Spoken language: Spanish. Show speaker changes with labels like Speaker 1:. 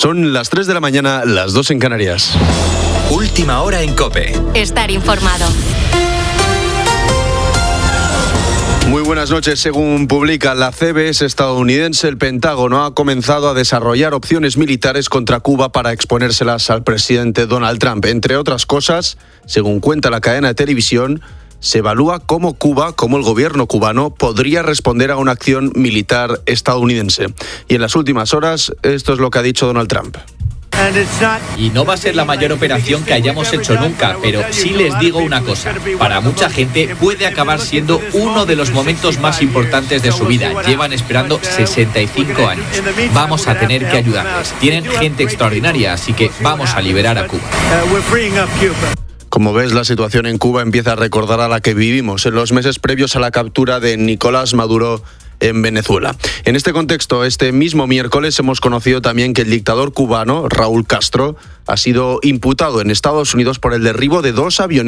Speaker 1: Son las 3 de la mañana, las 2 en Canarias.
Speaker 2: Última hora en COPE.
Speaker 3: Estar informado.
Speaker 1: Muy buenas noches. Según publica la CBS estadounidense, el Pentágono ha comenzado a desarrollar opciones militares contra Cuba para exponérselas al presidente Donald Trump. Entre otras cosas, según cuenta la cadena de televisión, se evalúa cómo Cuba, cómo el gobierno cubano, podría responder a una acción militar estadounidense. Y en las últimas horas, esto es lo que ha dicho Donald Trump.
Speaker 4: Y no va a ser la mayor operación que hayamos hecho nunca, pero sí les digo una cosa. Para mucha gente puede acabar siendo uno de los momentos más importantes de su vida. Llevan esperando 65 años. Vamos a tener que ayudarles. Tienen gente extraordinaria, así que vamos a liberar a Cuba.
Speaker 1: Como ves, la situación en Cuba empieza a recordar a la que vivimos en los meses previos a la captura de Nicolás Maduro en Venezuela. En este contexto, este mismo miércoles hemos conocido también que el dictador cubano, Raúl Castro, ha sido imputado en Estados Unidos por el derribo de 2 aviones